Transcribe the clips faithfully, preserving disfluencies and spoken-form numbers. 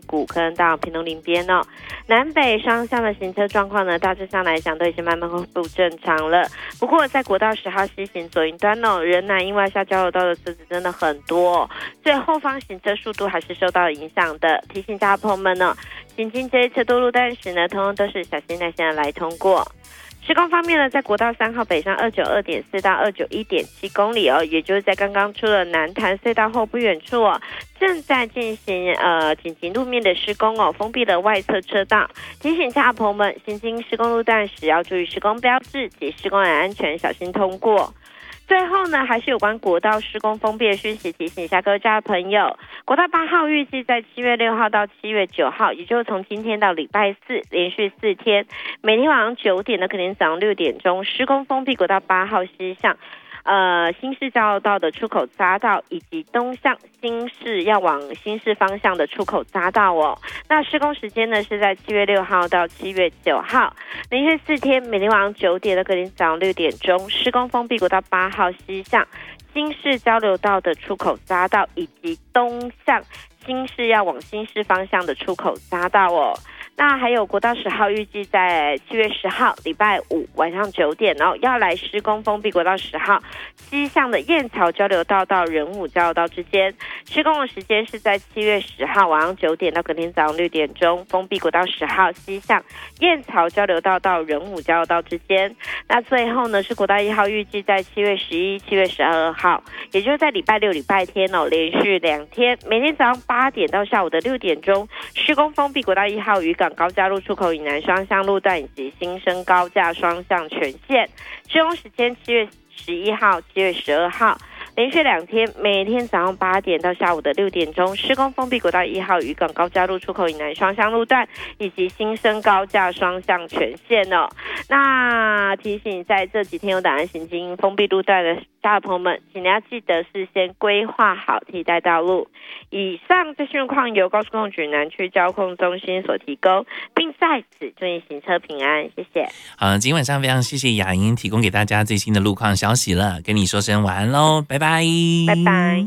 古坑到屏东林边哦。南北双向的行车状况呢，大致上来讲都已经慢慢恢复正常了。不过在国道十号西行左营端哦，仍然因外下交流道的车子真的很多哦，所以后方行车速度还是受到影响的。提醒大家朋友们呢，行经这一侧多路段时呢，通通都是小心耐心的来通过。施工方面呢，在国道三号北上二九二点四到二九一点七公里哦，也就是在刚刚出了南潭隧道后不远处哦，正在进行呃紧急路面的施工哦，封闭了外侧车道。提醒大家朋友们，行经施工路段时要注意施工标志及施工人安全，小心通过。最后呢，还是有关国道施工封闭的讯息，提醒一下各位家的朋友。国道八号预计在七月六号到七月九号，也就是从今天到礼拜四，连续四天，每天晚上九点到隔天早上六点钟，施工封闭国道八号西向呃新市交流道的出口匝道，以及东向新市要往新市方向的出口匝道哦。那施工时间呢是在七月六号到七月九号，连续四天，每天晚上九点到隔天早上六点钟，施工封闭国道八号西向新市交流道的出口匝道，以及东向新市要往新市方向的出口匝道哦。那还有国道十号预计在七月十号礼拜五晚上九点哦，要来施工封闭国道十号西向的燕巢交流道到仁武交流道之间，施工的时间是在七月十号晚上九点到隔天早上六点钟，封闭国道十号西向燕巢交流道到仁武交流道之间。那最后呢是国道一号预计在七月十一、七月十二号，也就是在礼拜六、礼拜天哦，连续两天，每天早上八点到下午的六点钟，施工封闭国道一号渔港高架路出口以南双向路段以及新生高架双向全线，施工时间七月十一号、七月十二号，连续两天，每天早上八点到下午的六点钟，施工封闭国道一号渔港高架路出口以南双向路段以及新生高架双向全线哦。那提醒在这几天有档案行经封闭路段的家的朋友们，请你要记得事先规划好替代道路。以上这讯况由高速公路局南区交控中心所提供，并在此祝你行车平安，谢谢。 好，今天晚上非常谢谢雅莹提供给大家最新的路况消息了，跟你说声晚安喽，拜拜， 拜拜。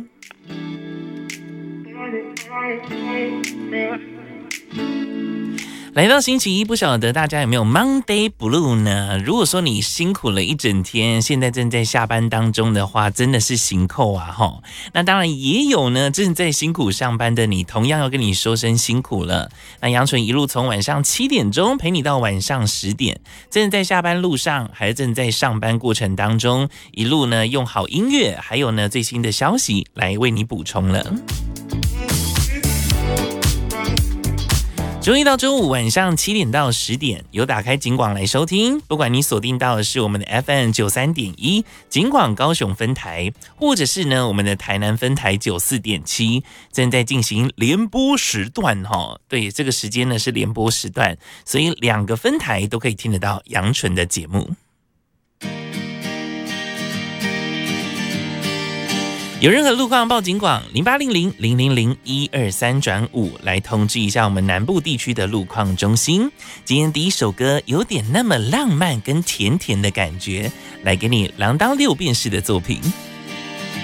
来到星期一，不晓得大家有没有 Monday Blue 呢？如果说你辛苦了一整天，现在正在下班当中的话，真的是辛苦啊齁。那当然也有呢，正在辛苦上班的你，同样要跟你说声辛苦了。那杨纯一路从晚上七点钟陪你到晚上十点，正在下班路上，还是正在上班过程当中，一路呢用好音乐，还有呢最新的消息来为你补充了。周一到周五晚上七点到十点，有打开警广来收听。不管你锁定到的是我们的 F M 九三点一警广高雄分台，或者是呢我们的台南分台九四点七，正在进行联播时段哈。对，这个时间呢是联播时段，所以两个分台都可以听得到杨纯的节目。有任何路况报警广零八零零零零零一二三转五来通知一下我们南部地区的路况中心。今天第一首歌有点那么浪漫跟甜甜的感觉，来给你锒铛六便士的作品。